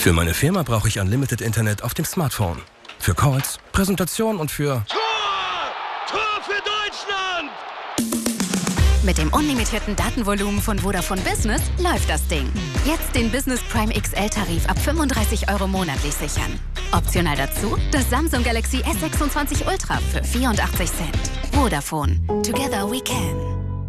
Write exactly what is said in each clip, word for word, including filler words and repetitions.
Für meine Firma brauche ich Unlimited Internet auf dem Smartphone. Für Calls, Präsentationen und für... Tor! Tor für Deutschland! Mit dem unlimitierten Datenvolumen von Vodafone Business läuft das Ding. Jetzt den Business Prime X L-Tarif ab fünfunddreißig Euro monatlich sichern. Optional dazu das Samsung Galaxy S sechsundzwanzig Ultra für vierundachtzig Cent. Vodafone. Together we can.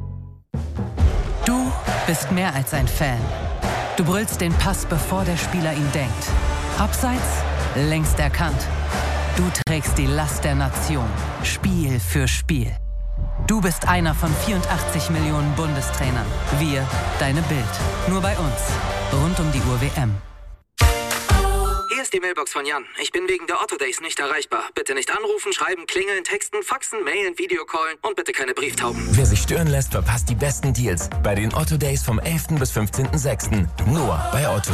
Du bist mehr als ein Fan. Du brüllst den Pass, bevor der Spieler ihn denkt. Abseits, längst erkannt. Du trägst die Last der Nation. Spiel für Spiel. Du bist einer von vierundachtzig Millionen Bundestrainern. Wir, deine Bild. Nur bei uns. Rund um die Uhr W M. Hier ist die Mailbox von Jan. Ich bin wegen der Otto Days nicht erreichbar. Bitte nicht anrufen, schreiben, klingeln, texten, faxen, mailen, Videocallen und bitte keine Brieftauben. Wer sich stören lässt, verpasst die besten Deals bei den Otto Days vom elften bis fünfzehnten sechsten Nur bei Otto.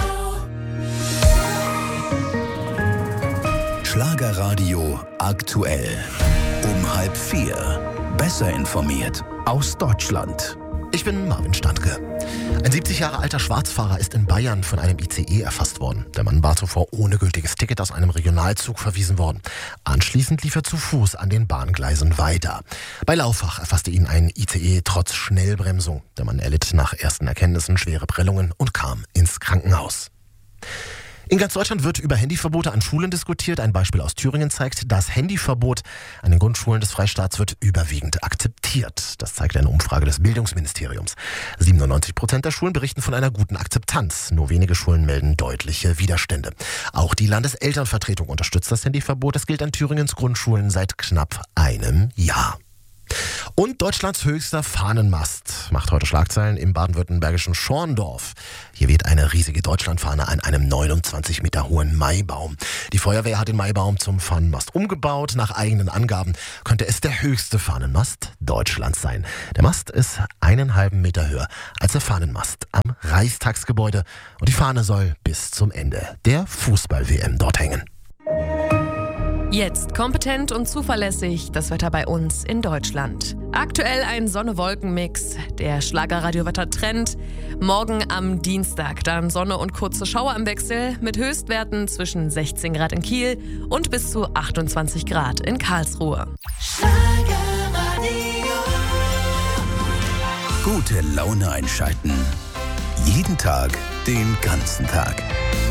Schlagerradio aktuell. Um halb vier. Besser informiert aus Deutschland. Ich bin Marvin Standke. Ein siebzig Jahre alter Schwarzfahrer ist in Bayern von einem I C E erfasst worden. Der Mann war zuvor ohne gültiges Ticket aus einem Regionalzug verwiesen worden. Anschließend lief er zu Fuß an den Bahngleisen weiter. Bei Laufach erfasste ihn ein I C E trotz Schnellbremsung. Der Mann erlitt nach ersten Erkenntnissen schwere Prellungen und kam ins Krankenhaus. In ganz Deutschland wird über Handyverbote an Schulen diskutiert. Ein Beispiel aus Thüringen zeigt, das Handyverbot an den Grundschulen des Freistaats wird überwiegend akzeptiert. Das zeigt eine Umfrage des Bildungsministeriums. siebenundneunzig Prozent der Schulen berichten von einer guten Akzeptanz. Nur wenige Schulen melden deutliche Widerstände. Auch die Landeselternvertretung unterstützt das Handyverbot. Das gilt an Thüringens Grundschulen seit knapp einem Jahr. Und Deutschlands höchster Fahnenmast macht heute Schlagzeilen im baden-württembergischen Schorndorf. Hier weht eine riesige Deutschlandfahne an einem neunundzwanzig Meter hohen Maibaum. Die Feuerwehr hat den Maibaum zum Fahnenmast umgebaut. Nach eigenen Angaben könnte es der höchste Fahnenmast Deutschlands sein. Der Mast ist einen halben Meter höher als der Fahnenmast am Reichstagsgebäude. Und die Fahne soll bis zum Ende der Fußball-W M dort hängen. Jetzt kompetent und zuverlässig das Wetter bei uns in Deutschland. Aktuell ein Sonne-Wolken-Mix, der Schlagerradio-Wetter-Trend. Morgen am Dienstag dann Sonne und kurze Schauer im Wechsel mit Höchstwerten zwischen sechzehn Grad in Kiel und bis zu achtundzwanzig Grad in Karlsruhe. Schlagerradio. Gute Laune einschalten. Jeden Tag, den ganzen Tag.